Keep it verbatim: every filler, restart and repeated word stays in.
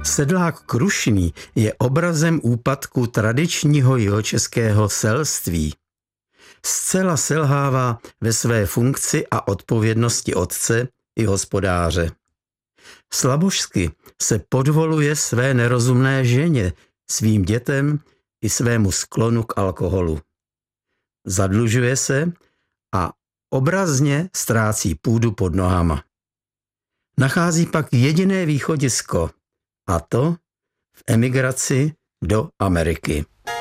Sedlák Krušný je obrazem úpadku tradičního jihočeského selství. Zcela selhává ve své funkci a odpovědnosti otce i hospodáře. Slabožsky se podvoluje své nerozumné ženě, svým dětem i svému sklonu k alkoholu. Zadlužuje se a obrazně ztrácí půdu pod nohama. Nachází pak jediné východisko, a to v emigraci do Ameriky.